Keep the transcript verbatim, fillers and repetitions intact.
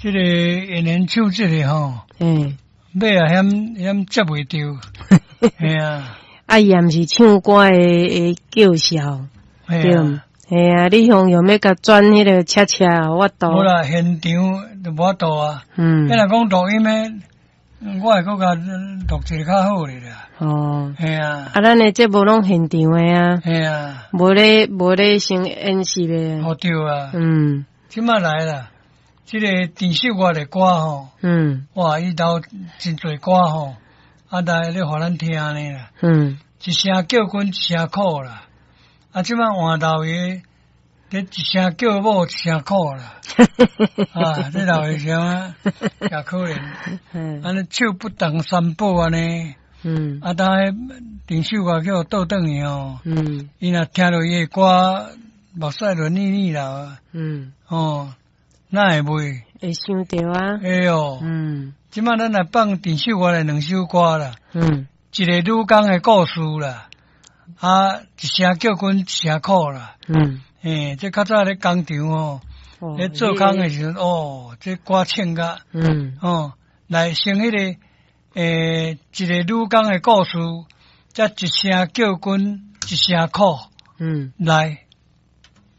这个演员唱这个吼， 嗯， 尾啊嫌嫌接袂着，系啊， 啊伊也毋是唱歌诶诶叫嚣，对， 系啊， 系啊，你向用要甲转迄个车车我都， 无啦，现场就无度啊。 嗯， 你若讲录音诶，我会搁甲录一个较好咧啦。 哦， 系啊， 啊，咱诶节目拢现场诶啊， 系啊， 无咧无咧先演习诶， 好对啊。 嗯即摆来啦，即、个电视外的歌吼， 嗯哇，伊头真侪歌吼，啊，来咧互咱听呢啦。 嗯， 一声叫阮一声苦啦，啊，即摆换老爷，咧一声叫某一声苦啦，啊，这老爷声啊，也可怜， 嗯安尼手不当三宝安尼， 嗯啊，当迄电视外叫倒转去哦， 嗯伊若听到伊的歌，目屎就腻腻啦， 嗯， 哦，哪会袂？ 会想着啊， 哎哟， 嗯即摆咱来放电视外来两首歌啦。 嗯一个女工的故事啦，啊，一声叫阮一声苦啦， 嗯， 诶、这较早咧工厂哦， 哦咧做工的时候，哦，这歌唱甲， 嗯哦，来成迄、个诶、一个女工的故事，则一声叫阮一声苦， 嗯来